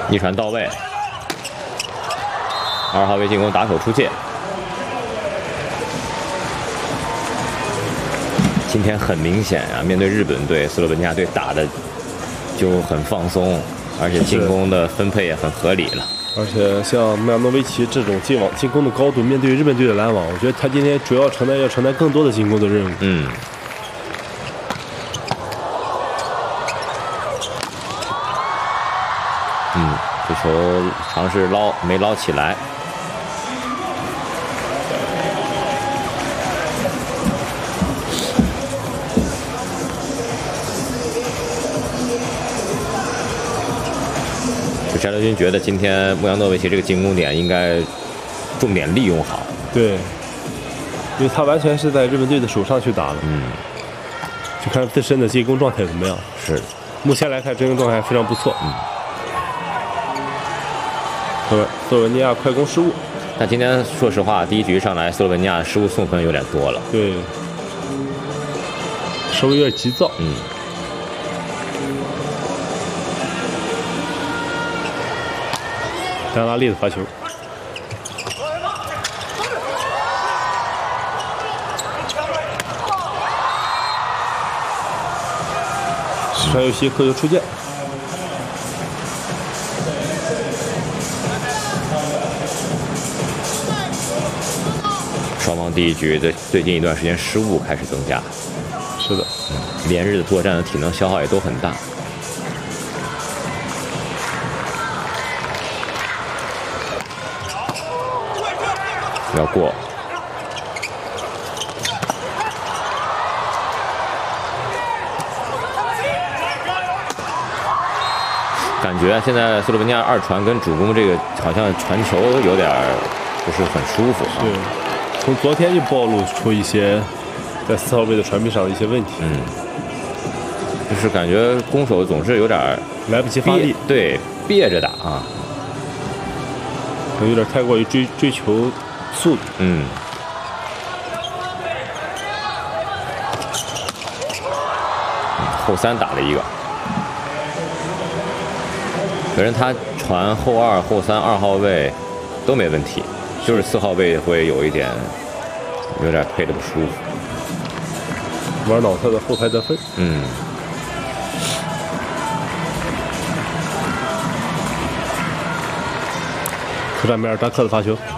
一传到位，2号位进攻打手出界。今天很明显啊，面对日本队、斯洛文尼亚队打的就很放松，而且进攻的分配也很合理了。 而且像穆亚诺维奇这种进攻的高度，面对日本队的拦网，我觉得他今天主要要承担更多的进攻的任务。 这球尝试捞，没捞起来。就翟德军觉得今天穆扬诺维奇这个进攻点应该重点利用好。 对，因为他完全是在日本队的手上去打的。就看自身的进攻状态怎么样。 是， 目前来看，进攻状态非常不错。斯洛文尼亚快攻失误， 但今天说实话，第一局上来斯洛文尼亚失误送分有点多了。 对，稍微有点急躁。丹拉利的发球，上游戏客球出界。 双方第一局的最近一段时间失误开始增加。 是的， 连日的作战的体能消耗也都很大。要过，感觉现在斯洛文尼亚二传跟主攻这个好像传球有点不是很舒服。 对，从昨天就暴露出一些在4号位的传臂上的一些问题。 就是感觉攻手总是有点来不及发力， 对，憋着打啊， 有点太过于追求速度。 后3打了一个，反正他传后2、后3、2号位都没问题，就是4号位会有点配的不舒服。 玩脑特的后排得分。客战梅尔达克的发球。